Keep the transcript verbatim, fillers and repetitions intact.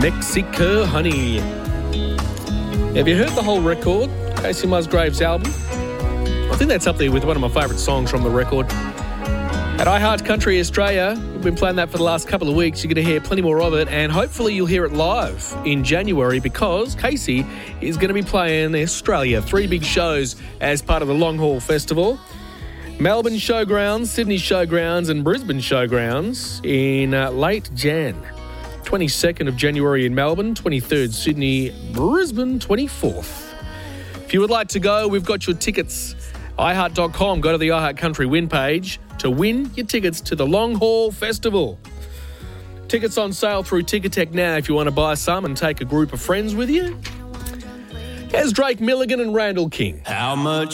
Mexico Honey. Have you heard the whole record? Casey Musgraves' album? I think that's up there with one of my favourite songs from the record. At iHeart Country Australia, we've been playing that for the last couple of weeks. You're going to hear plenty more of it, and hopefully you'll hear it live in January because Casey is going to be playing Australia. Three big shows as part of the Long Haul Festival. Melbourne Showgrounds, Sydney Showgrounds and Brisbane Showgrounds in uh, late Jan. twenty-second of January in Melbourne, twenty-third Sydney, Brisbane, twenty-fourth. If you would like to go, we've got your tickets. i heart dot com, go to the iHeart Country win page to win your tickets to the Long Haul Festival. Tickets on sale through Ticketek now if you want to buy some and take a group of friends with you. Here's Drake Milligan and Randall King. How much